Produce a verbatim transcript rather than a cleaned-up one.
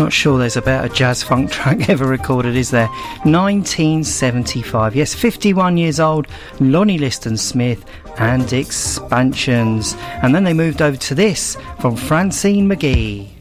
not sure there's a better jazz funk track ever recorded, is there? nineteen seventy-five, yes, fifty-one years old, Lonnie Liston Smith and Expansions. And then they moved over to this from Francine McGee.